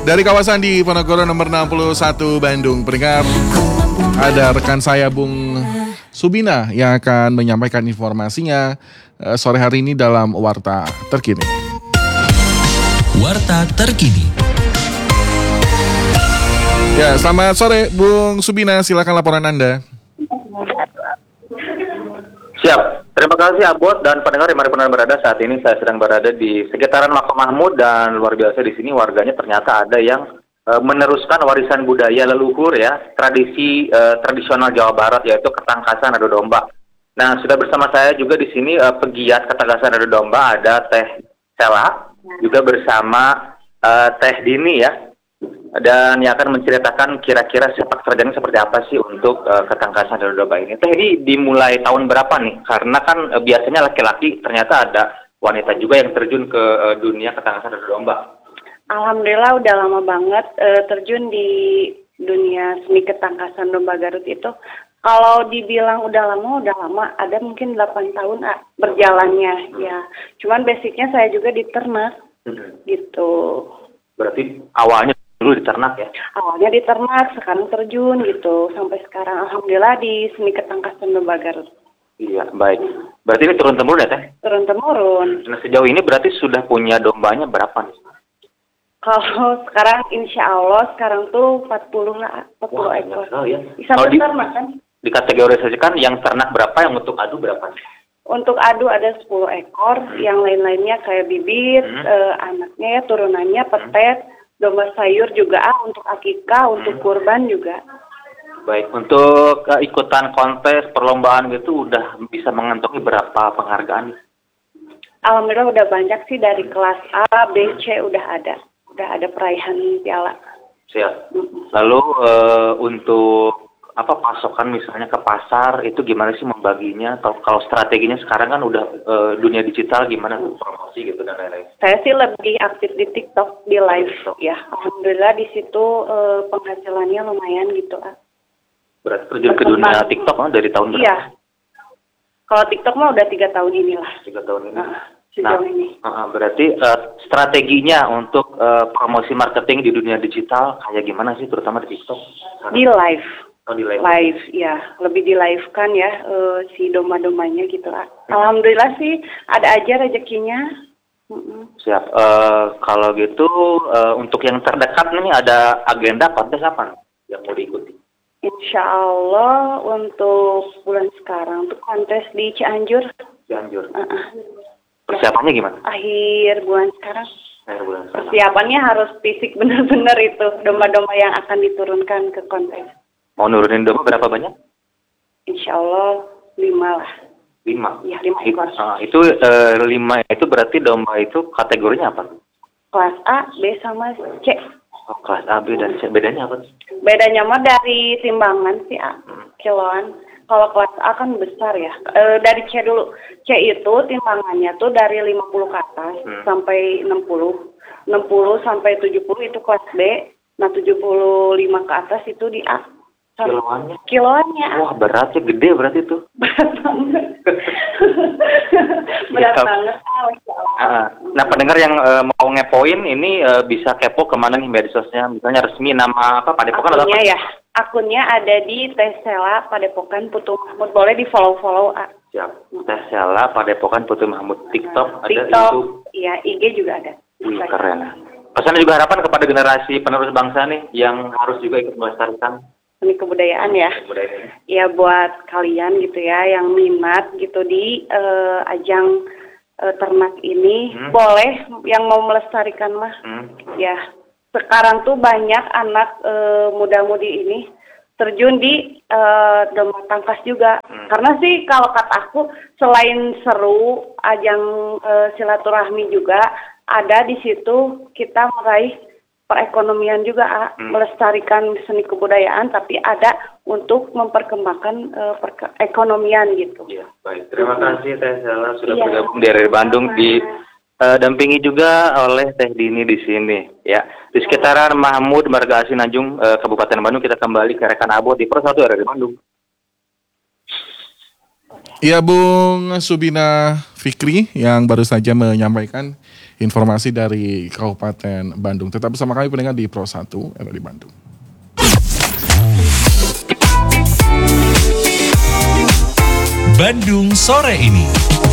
Dari kawasan di Ponorogo nomor 61 Bandung, pendengar, ada rekan saya Bung Subina yang akan menyampaikan informasinya sore hari ini dalam Warta Terkini. Warta Terkini. Ya, selamat sore Bung Subina, silakan laporan Anda. Siap. Terima kasih Abot dan pendengar yang dimanapun berada. Saat ini saya sedang berada di sekitaran Makam Mahmud dan luar biasa di sini warganya ternyata ada yang meneruskan warisan budaya leluhur ya, tradisional Jawa Barat, yaitu ketangkasan adu domba. Nah, sudah bersama saya juga di sini pegiat ketangkasan adu domba, ada Teh Sela, juga bersama Teh Dini ya. Dan yang akan menceritakan kira-kira sepak terjangnya seperti apa sih untuk ketangkasan adu domba ini. Teh, ini dimulai tahun berapa nih? Karena kan biasanya laki-laki, ternyata ada wanita juga yang terjun ke dunia ketangkasan adu domba. Alhamdulillah udah lama banget terjun di dunia seni ketangkasan domba Garut itu. Kalau dibilang udah lama, ada mungkin 8 tahun berjalannya ya. Cuman basicnya saya juga di ternak gitu. Berarti awalnya dulu di ternak ya? Awalnya di ternak, sekarang terjun gitu. Sampai sekarang Alhamdulillah di seni ketangkasan domba Garut. Iya, baik. Berarti ini turun-temurun ya Teh? Turun-temurun. Nah, sejauh ini berarti sudah punya dombanya berapa nih? Kalau sekarang insya Allah sekarang tuh 40 ekor. Ya. Bisa ternak kan? Dikategorisasikan yang ternak berapa, yang untuk adu berapa? Untuk adu ada 10 ekor, yang lain-lainnya kayak bibit, anaknya ya, turunannya, petet, domba sayur juga untuk akikah, untuk kurban juga. Baik, untuk ikutan kontes, perlombaan gitu udah bisa mengantongi berapa penghargaan? Alhamdulillah udah banyak sih, dari kelas A, B, C udah ada peraihan piala. Siap. Lalu untuk pasokan misalnya ke pasar itu gimana sih membaginya? Kalau strateginya sekarang kan udah dunia digital, gimana promosi gitu dan lain-lain? Saya sih lebih aktif di TikTok, di live ya. Alhamdulillah di situ penghasilannya lumayan gitu. Berarti terjun ke dunia TikTok dari tahun berapa? Iya. Kalau TikTok mah udah 3 tahun inilah. 3 tahun ini. Sejauh ini. Berarti strateginya untuk promosi marketing di dunia digital kayak gimana sih, terutama di TikTok? Di live. Di live. Live, ya. Lebih di live kan ya, si domba-dombanya gitu. Alhamdulillah sih, ada aja rezekinya. Siap. Kalau gitu, untuk yang terdekat nih ada agenda kontes apa yang mau diikuti? Insya Allah untuk bulan sekarang untuk kontes di Cianjur. Cianjur. Persiapannya gimana? Akhir bulan sekarang. Persiapannya harus fisik benar-benar itu, domba-domba yang akan diturunkan ke kontes. Mau nurunin domba berapa banyak? Insya Allah 5 lah. 5? Iya, 5 ekor. Itu 5 itu berarti domba itu kategorinya apa? Kelas A, B, sama C. Kelas A, B, dan C. Bedanya apa? Bedanya mah dari timbangan sih, kiloan. Kalau kelas A kan besar ya. Dari C dulu. C itu timbangannya tuh dari 50 ke atas sampai 60. 60 sampai 70 itu kelas B. Nah, 75 ke atas itu di A. Kiloannya. Wah, beratnya gede berarti tuh. Berat banget. Berat banget. Nah, pendengar yang mau ngepoin ini bisa kepo kemana nih medsosnya? Misalnya resmi nama Padepokan atau apa? Ya. Akunnya ada di Teh Sela Padepokan Putu Mahmud. Boleh di follow. Siap. Teh Sela Padepokan Putu Mahmud. TikTok ada, YouTube. Iya, IG juga ada. Keren. Pesannya juga harapan kepada generasi penerus bangsa nih yang harus juga ikut melestarikan seni kebudayaan ya. Ya buat kalian gitu ya yang minat gitu di ajang ternak ini, boleh yang mau melestarikan mah. Ya. Sekarang tuh banyak anak muda-mudi ini terjun di domba tangkas juga. Karena sih kalau kata aku selain seru ajang silaturahmi juga ada di situ kita meraih perekonomian juga, melestarikan seni kebudayaan, tapi ada untuk memperkembangkan perekonomian gitu. Iya, baik. Terima kasih Teh Sela sudah bergabung dari Bandung, didampingi juga oleh Teh Dini di sini. Ya, di sekitaran Mahmud, Marga Asih, Najung, Kabupaten Bandung. Kita kembali ke rekan Abot di Pro 1 dari Bandung. Ya, Bung Subina Fikri yang baru saja menyampaikan informasi dari Kabupaten Bandung. Tetap bersama kami pendengar di Pro 1 RRI Bandung. Bandung sore ini.